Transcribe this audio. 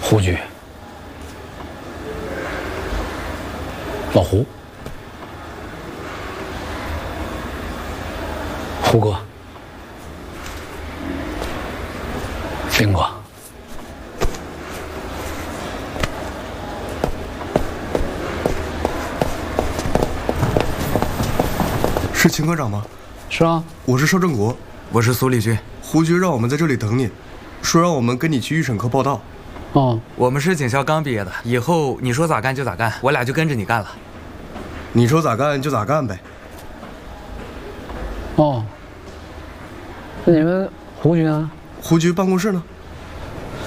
胡局，老胡，胡哥，林哥， 是秦科长吗？ 是啊， 我是邵正国， 我是苏立军。 胡局让我们在这里等你，说让我们跟你去预审科报道。 哦， 我们是警校刚毕业的，以后你说咋干就咋干，我俩就跟着你干了。 你说咋干就咋干呗。 哦，那你们胡局呢？ 胡局办公室呢？